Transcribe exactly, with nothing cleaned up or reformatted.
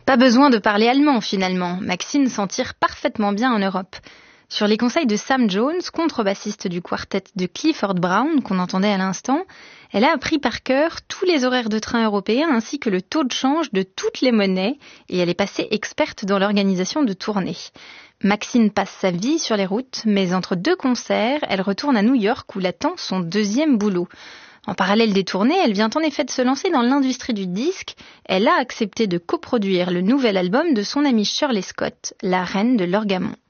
Pas besoin de parler allemand finalement, Maxine s'en tire parfaitement bien en Europe. Sur les conseils de Sam Jones, contrebassiste du quartet de Clifford Brown qu'on entendait à l'instant, elle a appris par cœur tous les horaires de train européens ainsi que le taux de change de toutes les monnaies et elle est passée experte dans l'organisation de tournées. Maxine passe sa vie sur les routes, mais entre deux concerts, elle retourne à New York où l'attend son deuxième boulot. En parallèle des tournées, elle vient en effet de se lancer dans l'industrie du disque. Elle a accepté de coproduire le nouvel album de son amie Shirley Scott, la reine de l'orgamon.